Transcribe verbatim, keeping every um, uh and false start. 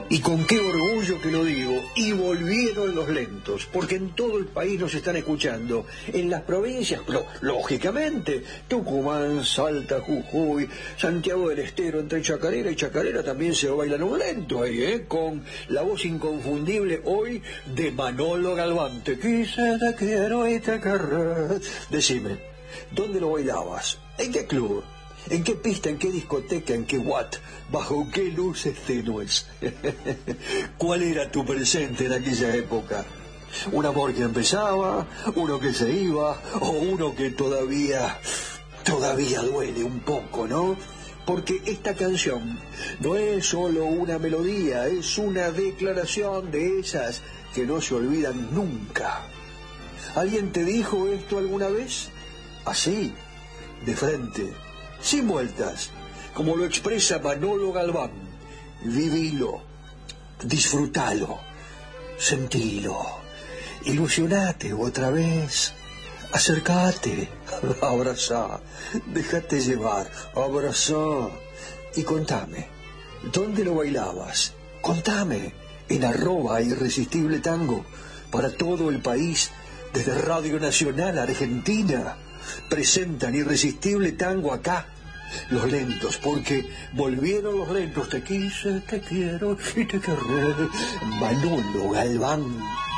Y con qué orgullo que lo digo, y volvieron los lentos, porque en todo el país nos están escuchando, en las provincias, lo, lógicamente, Tucumán, Salta, Jujuy, Santiago del Estero, entre Chacarera y Chacarera también se bailan un lento ahí, ¿eh? Con la voz inconfundible hoy de Manolo Galván. Te quise, te quiero y te querré. Decime, ¿dónde lo bailabas? ¿En qué club? ¿En qué pista, en qué discoteca, en qué watt, bajo qué luces tenues? ¿Cuál era tu presente en aquella época? ¿Un amor que empezaba, uno que se iba, o uno que todavía, todavía duele un poco, ¿no? Porque esta canción no es solo una melodía, es una declaración de esas que no se olvidan nunca. ¿Alguien te dijo esto alguna vez? Así, de frente, sin vueltas, como lo expresa Manolo Galván. Vivilo, disfrútalo, sentilo, ilusionate otra vez, acércate, abrazá, déjate llevar, abrazá y contame, ¿dónde lo bailabas? Contame, en arroba Irresistible Tango, para todo el país, desde Radio Nacional Argentina. Presentan Irresistible Tango acá, los lentos, porque volvieron los lentos. Te quise, te quiero y te querré. Manolo Galván.